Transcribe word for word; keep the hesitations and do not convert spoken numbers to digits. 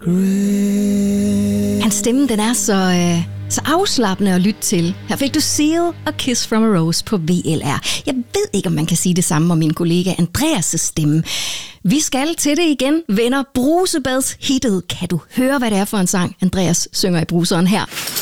Great. Hans stemme, den er så, øh, så afslappende at lytte til. Her fik du Seal og Kiss from a Rose på V L R. Jeg ved ikke, om man kan sige det samme om min kollega Andreas' stemme. Vi skal til det igen, venner. Brusebads hittet. Kan du høre, hvad det er for en sang, Andreas synger i bruseren her?